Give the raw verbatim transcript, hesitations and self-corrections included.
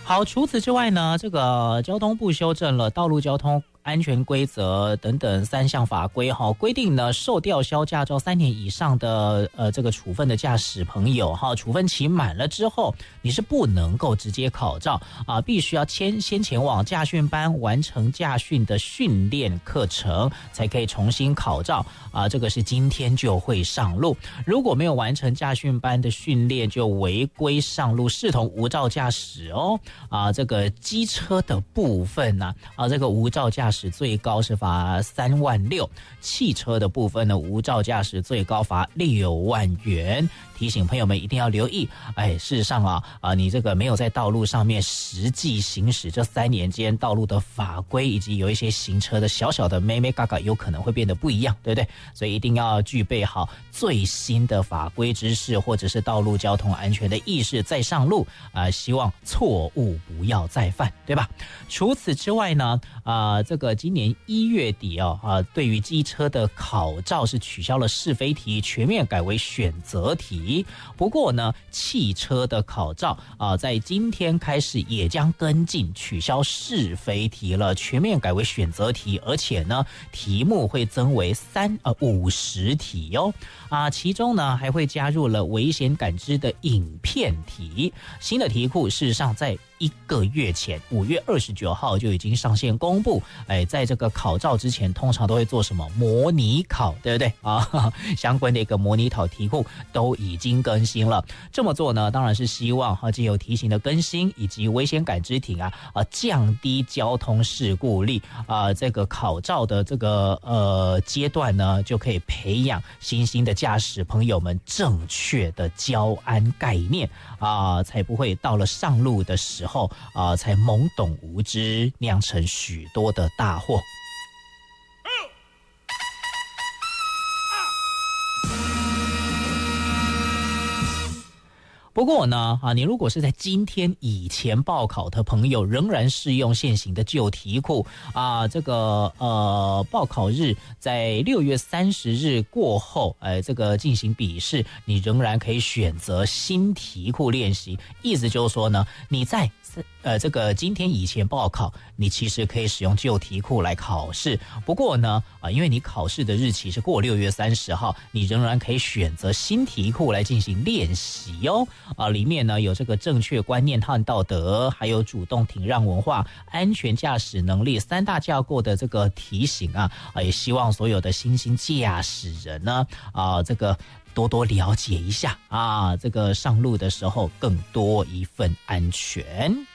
好，除此之外呢，这个交通部修正了道路交通安全规则等等三项法规哈，规定呢，受吊销驾照三年以上的呃这个处分的驾驶朋友哈，处分期满了之后，你是不能够直接考照啊，必须要先先前往驾训班完成驾训的训练课程，才可以重新考照啊。这个是今天就会上路，如果没有完成驾训班的训练，就违规上路，视同无照驾驶哦啊。这个机车的部分呢 啊, 啊，这个无照驾驶最高是罚三万六，汽车的部分呢，无照驾驶最高罚六万元。提醒朋友们一定要留意，哎，事实上啊啊，你这个没有在道路上面实际行驶这三年间道路的法规，以及有一些行车的小小的妹妹嘎嘎，有可能会变得不一样，对不对？所以一定要具备好最新的法规知识，或者是道路交通安全的意识再上路啊、呃，希望错误不要再犯，对吧？除此之外呢，啊、呃，这个今年一月底哦啊，对于机车的考照是取消了是非题，全面改为选择题。不过呢，汽车的考照啊、呃，在今天开始也将跟进取消是非题了，全面改为选择题，而且呢，题目会增为三呃五十题哟啊，其中呢还会加入了危险感知的影片题。新的题库事实上在一个月前，五月二十九号就已经上线公布。哎，在这个考照之前，通常都会做什么模拟考，对不对啊？相关的一个模拟考题库都已经更新了。这么做呢，当然是希望哈，藉由题型的更新以及危险感知题啊啊，降低交通事故率啊。这个考照的这个呃阶段呢，就可以培养新兴的驾驶朋友们正确的交安概念啊，才不会到了上路的时候。后啊、呃，才懵懂无知，酿成许多的大祸。不过呢，啊，你如果是在今天以前报考的朋友，仍然适用现行的旧题库啊。这个呃，报考日在六月三十日过后，哎，这个进行笔试，你仍然可以选择新题库练习。意思就是说呢，你在呃这个今天以前报考，你其实可以使用旧题库来考试。不过呢，啊，因为你考试的日期是过六月三十号，你仍然可以选择新题库来进行练习哦。啊，里面呢有这个正确观念和道德，还有主动停让文化、安全驾驶能力三大架构的这个题型啊，啊，也希望所有的新兴驾驶人呢，啊，这个多多了解一下啊，这个上路的时候更多一份安全。